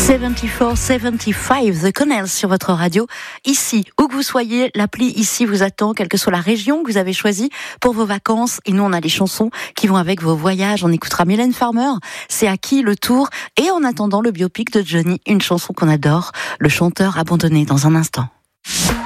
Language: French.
74-75, The Connells sur votre radio. Ici, où que vous soyez, l'appli ici vous attend, quelle que soit la région que vous avez choisie pour vos vacances. Et nous, on a les chansons qui vont avec vos voyages. On écoutera Mylène Farmer, C'est à qui le tour. Et en attendant, le biopic de Johnny, une chanson qu'on adore, le chanteur abandonné, dans un instant.